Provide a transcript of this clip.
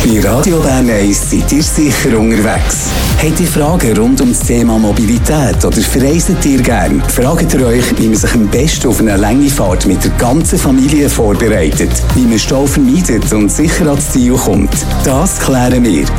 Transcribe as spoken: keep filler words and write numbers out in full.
Bei Radio Bern eins seid ihr sicher unterwegs. Habt ihr Fragen rund um das Thema Mobilität oder verreist ihr gern? Fragt ihr euch, wie man sich am besten auf eine lange Fahrt mit der ganzen Familie vorbereitet, wie man Stau vermeidet und sicher ans Ziel kommt? Das klären wir